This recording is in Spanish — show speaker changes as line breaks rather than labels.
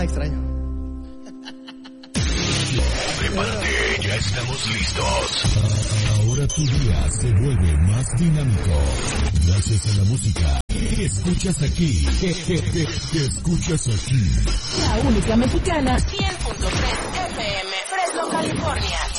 extraño.
Prepárate, ya estamos listos. Ahora tu día se vuelve más dinámico. Gracias a la música que escuchas aquí. Que escuchas aquí.
La única mexicana, 100.3 FM, Fresno, California.